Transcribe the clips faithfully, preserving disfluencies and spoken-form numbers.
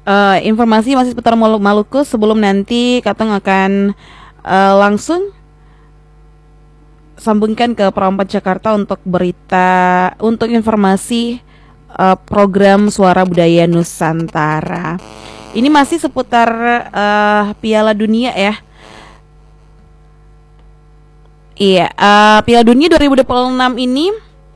uh, informasi masih seputar Maluku sebelum nanti Katong akan uh, langsung sambungkan ke Perempat Jakarta untuk berita, untuk informasi uh, program Suara Budaya Nusantara. Ini masih seputar uh, Piala Dunia ya. Iya, uh, Piala Dunia dua ribu dua puluh enam ini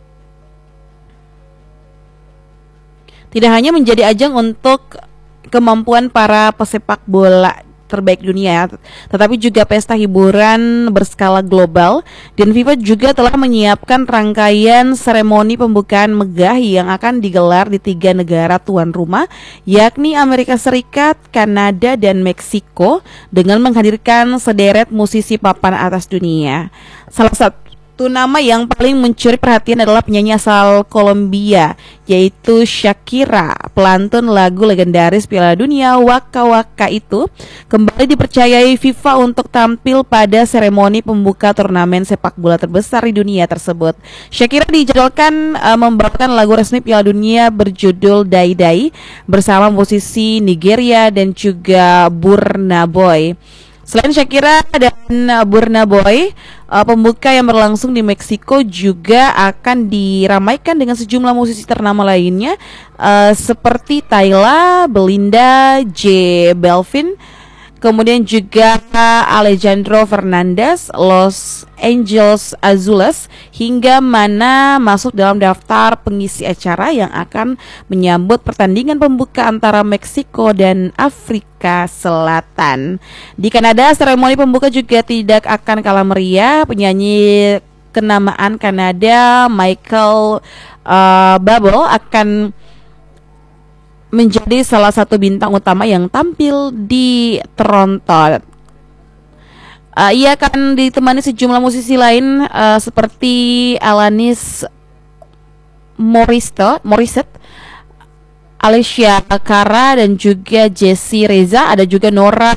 tidak hanya menjadi ajang untuk kemampuan para pesepak bola terbaik dunia, tetapi juga pesta hiburan berskala global, dan FIFA juga telah menyiapkan rangkaian seremoni pembukaan megah yang akan digelar di tiga negara tuan rumah, yakni Amerika Serikat, Kanada, dan Meksiko, dengan menghadirkan sederet musisi papan atas dunia. Salah satu nama yang paling mencuri perhatian adalah penyanyi asal Kolombia, yaitu Shakira. Pelantun lagu legendaris Piala Dunia Waka Waka itu kembali dipercayai FIFA untuk tampil pada seremoni pembuka turnamen sepak bola terbesar di dunia tersebut. Shakira dijadwalkan uh, membawakan lagu resmi Piala Dunia berjudul Dai Dai bersama musisi Nigeria dan juga Burna Boy. Selain Shakira dan Burna Boy, uh, pembuka yang berlangsung di Meksiko juga akan diramaikan dengan sejumlah musisi ternama lainnya, uh, seperti Tyla, Belinda, J Balvin, kemudian juga Alejandro Fernandez, Los Angeles Azules, hingga Mana masuk dalam daftar pengisi acara yang akan menyambut pertandingan pembuka antara Meksiko dan Afrika Selatan. Di Kanada, seremoni pembuka juga tidak akan kalah meriah. Penyanyi kenamaan Kanada Michael uh, Bublé akan menjadi salah satu bintang utama yang tampil di Toronto. Uh, ia akan ditemani sejumlah musisi lain uh, seperti Alanis Morissette, Morissette, Alicia Cara, dan juga Jessie Reza. Ada juga Nora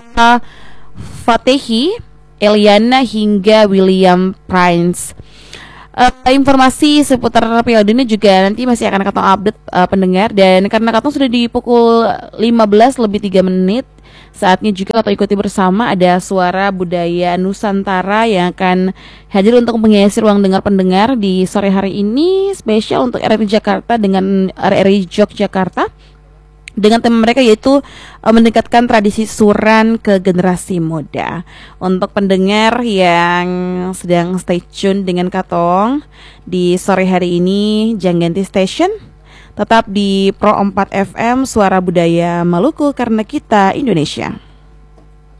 Fatehi, Eliana, hingga William Prince. Uh, informasi seputar Piala Dunia juga nanti masih akan Katong update uh, pendengar, dan karena Katong sudah di pukul lima belas lebih tiga menit, saatnya juga Katong ikuti bersama ada Suara Budaya Nusantara yang akan hadir untuk mengisi ruang dengar pendengar di sore hari ini, spesial untuk R R I Jakarta dengan R R I Yogyakarta, dengan tema mereka yaitu uh, mendekatkan tradisi suran ke generasi muda. Untuk pendengar yang sedang stay tune dengan Katong di sore hari ini, jangan ganti station, tetap di Pro empat F M Suara Budaya Maluku, karena kita Indonesia.